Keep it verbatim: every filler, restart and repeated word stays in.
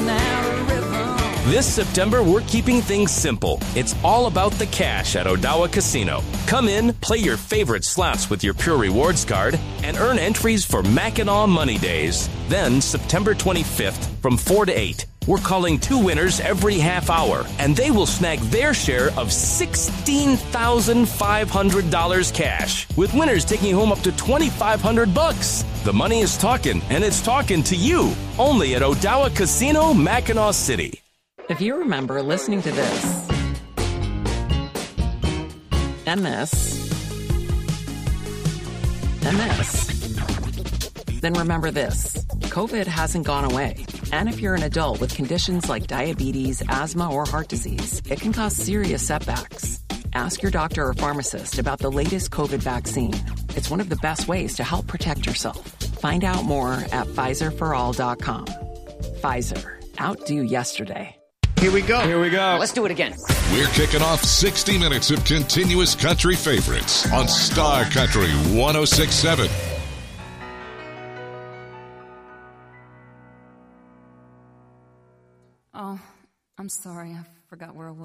This September, we're keeping things simple. It's all about the cash at Odawa Casino. Come in, play your favorite slots with your Pure Rewards card, and earn entries for Mackinac Money Days. Then, September twenty-fifth, from four to eight, we're calling two winners every half hour, and they will snag their share of sixteen thousand five hundred dollars cash, with winners taking home up to twenty-five hundred bucks. The money is talking, and it's talking to you, only at Odawa Casino, Mackinac City. If you remember listening to this, and this, and this, then remember this. COVID hasn't gone away. And if you're an adult with conditions like diabetes, asthma, or heart disease, it can cause serious setbacks. Ask your doctor or pharmacist about the latest COVID vaccine. It's one of the best ways to help protect yourself. Find out more at Pfizer for all dot com. Pfizer. Outdo yesterday. Here we go. Here we go. Let's do it again. We're kicking off sixty minutes of continuous country favorites on Star Country one oh six point seven. Oh, I'm sorry. I forgot where I was.